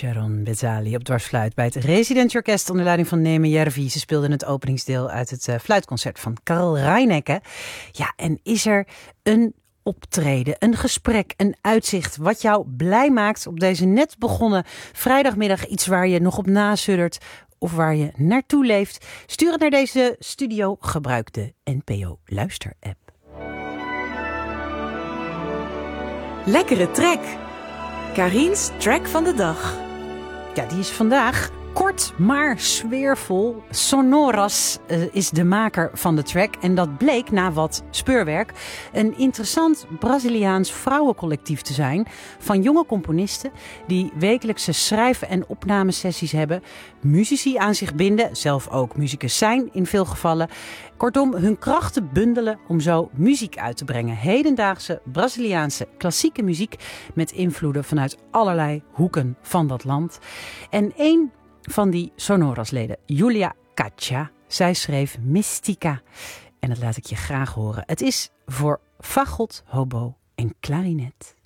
Sharon Bezzali op dwarsfluit bij het Residence Orkest onder leiding van Neeme Järvi. Ze speelden het openingsdeel uit het fluitconcert van Karl Reinecke. Ja, en is er een optreden, een gesprek, een uitzicht wat jou blij maakt op deze net begonnen vrijdagmiddag? Iets waar je nog op nasuddert of waar je naartoe leeft? Stuur het naar deze studio. Gebruik de NPO Luister app. Lekkere track. Karin's track van de dag. Ja, die is vandaag kort maar sfeervol. Sonoras is de maker van de track. En dat bleek na wat speurwerk een interessant Braziliaans vrouwencollectief te zijn. Van jonge componisten die wekelijkse schrijven- en opnamesessies hebben. Muzici aan zich binden, zelf ook muzikus zijn in veel gevallen. Kortom, hun krachten bundelen om zo muziek uit te brengen. Hedendaagse Braziliaanse klassieke muziek met invloeden vanuit allerlei hoeken van dat land. En één van die Sonoras-leden, Julia Katja, zij schreef Mystica. En dat laat ik je graag horen. Het is voor fagot, hobo en klarinet.